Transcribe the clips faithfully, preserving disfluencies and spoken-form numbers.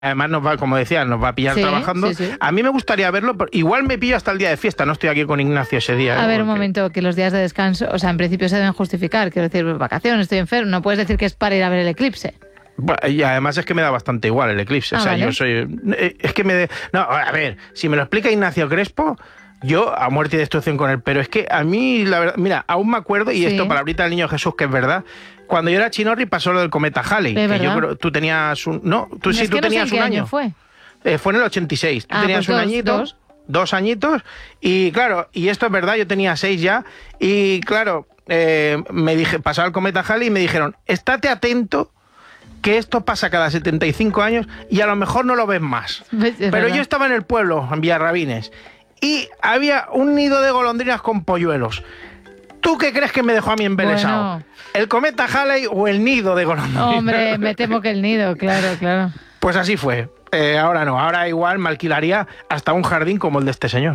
Además, nos va, como decía, nos va a pillar sí, trabajando. Sí, sí. A mí me gustaría verlo, pero igual me pillo hasta el día de fiesta. No estoy aquí con Ignacio ese día. A ¿eh? ver, Porque... un momento, que los días de descanso, o sea, en principio se deben justificar. Quiero decir, vacaciones, estoy enfermo. No puedes decir que es para ir a ver el eclipse. Bueno, y además es que me da bastante igual el eclipse. Ah, o sea, vale. yo soy... Es que me... De... No, a ver, si me lo explica Ignacio Crespo, yo a muerte y destrucción con él. Pero es que a mí, la verdad... Mira, aún me acuerdo, y Sí. esto palabrita del niño Jesús, que es verdad... Cuando yo era chinorri pasó lo del cometa Halley. ¿Es que yo verdad? creo... Tú tenías un... No, tú No, sí, es tú que no sé tenías en qué un año año. fue. Eh, fue en el ochenta y seis. Tú Ah, tenías pues un dos, añito... dos. Dos añitos, y claro, y esto es verdad, yo tenía seis ya, y claro, eh, me dije, pasaba el cometa Halley y me dijeron, estate atento, que esto pasa cada setenta y cinco años y a lo mejor no lo ves más. Es Pero verdad. yo estaba en el pueblo, en Villarrabines, y había un nido de golondrinas con polluelos. ¿Tú qué crees que me dejó a mí embelesado? Bueno. ¿El cometa Halley o el nido de golondrinas? Hombre, me temo que el nido, claro, claro. Pues así fue. Eh, ahora no, ahora igual me alquilaría hasta un jardín como el de este señor.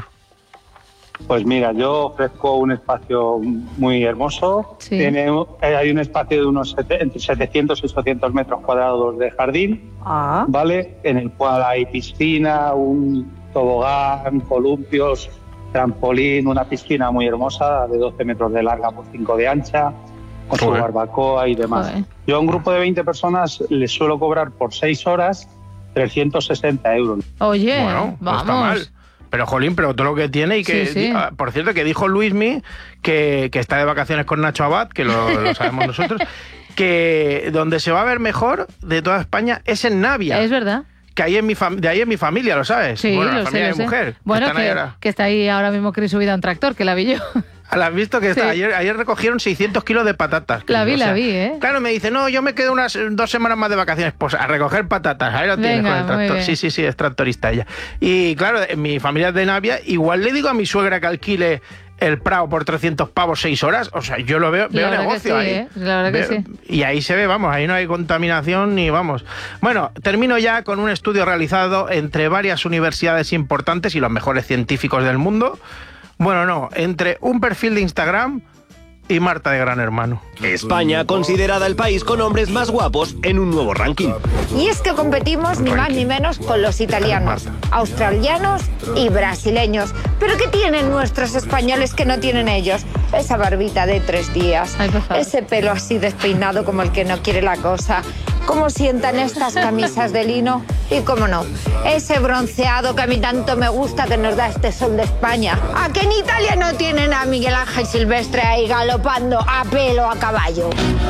Pues mira, yo ofrezco un espacio muy hermoso. Sí. Tiene, hay un espacio de unos sete, entre setecientos y ochocientos metros cuadrados de jardín, Ah. ¿vale? En el cual hay piscina, un tobogán, columpios, trampolín, una piscina muy hermosa de doce metros de larga por cinco de ancha, con su Joder. barbacoa y demás. Joder. Yo a un grupo de veinte personas les suelo cobrar por seis horas trescientos sesenta euros. Oye, Bueno, no vamos. está mal. Pero, jolín, pero todo lo que tiene y que... Sí, sí. ah, por cierto, que dijo Luismi, que, que está de vacaciones con Nacho Abad, que lo, lo sabemos nosotros, que donde se va a ver mejor de toda España es en Navia. Es verdad. Que ahí en mi fam- de ahí es mi familia, ¿lo sabes? Sí, bueno, la lo sé, familia lo de sé. mujer. que Bueno, están ahí que, ahora. que está ahí ahora mismo Cris subida a un tractor, que la vi yo. ¿La has visto? Que está, Sí. ayer, ayer recogieron seiscientos kilos de patatas. La vi, O sea, la vi, ¿eh? Claro, me dice, no, yo me quedo unas dos semanas más de vacaciones. Pues a recoger patatas. Ahí lo tienes Venga, con el muy tractor. bien. Sí, sí, sí, es tractorista ella. Y claro, en mi familia es de Navia. Igual le digo a mi suegra que alquile el Prado por trescientos pavos seis horas. O sea, yo lo veo, veo La verdad que negocio sí, ahí. ¿eh? La verdad que Veo- sí. Y ahí se ve, vamos, ahí no hay contaminación ni vamos. Bueno, termino ya con un estudio realizado entre varias universidades importantes y los mejores científicos del mundo. Bueno, no, entre un perfil de Instagram y Marta de Gran Hermano. España considerada el país con hombres más guapos en un nuevo ranking. Y es que competimos ni más ni menos con los italianos, australianos y brasileños. ¿Pero qué tienen nuestros españoles que no tienen ellos? Esa barbita de tres días, Ay, por favor. ese pelo así despeinado como el que no quiere la cosa. ¿Cómo sientan estas camisas de lino? Y cómo no, ese bronceado que a mí tanto me gusta que nos da este sol de España. ¿A que en Italia no tienen a Miguel Ángel Silvestre ahí galopando a pelo a caballo?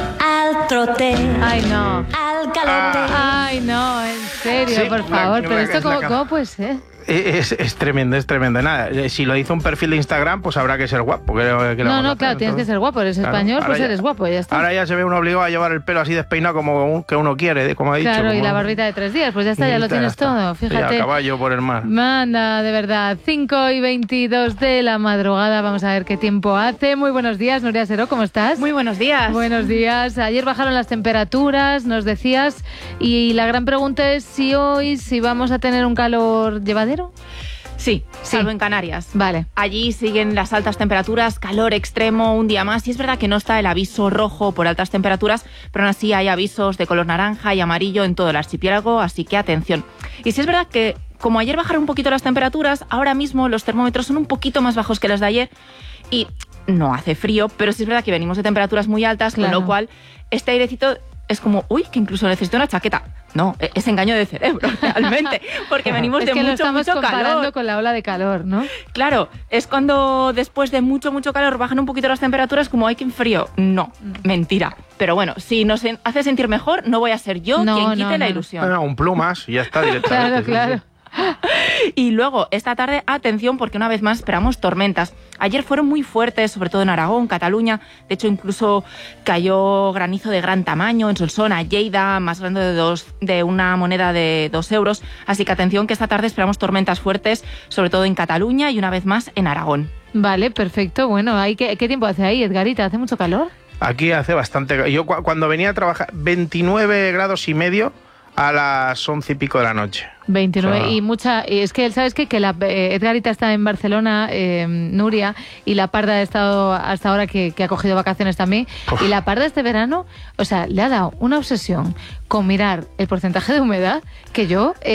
Al trote, Ay, no. al calote. Ay, no, en serio, Sí, por la- favor. la- Pero esto, la- ¿cómo, la- cómo puede ser? Es, es tremendo, es tremendo. Nada, eh, si lo hizo un perfil de Instagram, pues habrá que ser guapo. ¿qué le- qué le No, vamos a no, hacer? claro, tienes que Entonces, ser guapo. Eres claro, español, ahora pues ya- eres guapo, ya está. Ahora ya se ve uno obligado a llevar el pelo así despeinado como un- que uno quiere, de- como ha dicho. Claro, y como- la barbita de tres días, pues ya está, Y ya lo está, tienes ya está. todo, Sí, fíjate. a caballo por el mar. Manda, de verdad. cinco y veintidós de la madrugada, vamos a ver qué tiempo hace. Muy buenos días, Nuria Seró, ¿cómo estás? Muy buenos días. Buenos días. Ayer bajaron las temperaturas, nos decías, y la gran pregunta es si hoy, si vamos a tener un calor llevadero. Sí, Sí. salvo en Canarias. Vale. Allí siguen las altas temperaturas, calor extremo un día más. Y es verdad que no está el aviso rojo por altas temperaturas, pero aún así hay avisos de color naranja y amarillo en todo el archipiélago, así que atención. Y sí es verdad que, como ayer bajaron un poquito las temperaturas, ahora mismo los termómetros son un poquito más bajos que los de ayer y no hace frío, pero sí es verdad que venimos de temperaturas muy altas, Claro. con lo cual este airecito es como, uy, que incluso necesito una chaqueta. No, es engaño de cerebro, realmente, porque venimos Es de que lo mucho, estamos mucho comparando calor. con la ola de calor, ¿no? Claro, es cuando después de mucho, mucho calor bajan un poquito las temperaturas como, hay que frío. No, mentira. Pero bueno, si nos en- hace sentir mejor, no voy a ser yo No, quien no, quite no, la no. ilusión. Bueno, un plumas y ya está directamente. Claro, sí, claro. sí. Y luego, esta tarde, atención, porque una vez más esperamos tormentas. Ayer fueron muy fuertes, sobre todo en Aragón, Cataluña. De hecho, incluso cayó granizo de gran tamaño en Solsona, Lleida, más grande de, dos, de una moneda de dos euros. Así que atención, que esta tarde esperamos tormentas fuertes, sobre todo en Cataluña y una vez más en Aragón. Vale, perfecto. Bueno, ¿hay ¿qué, ¿qué tiempo hace ahí, Edgarita? ¿Hace mucho calor? Aquí hace bastante. Yo cu- cuando venía a trabajar, veintinueve grados y medio a las once y pico de la noche. veintinueve O sea, y mucha y es que sabes qué? que la eh, Edgarita está en Barcelona, eh, Nuria, y la Parda ha estado hasta ahora que, que ha cogido vacaciones también. Uf. Y la Parda este verano, o sea, le ha dado una obsesión con mirar el porcentaje de humedad que yo eh,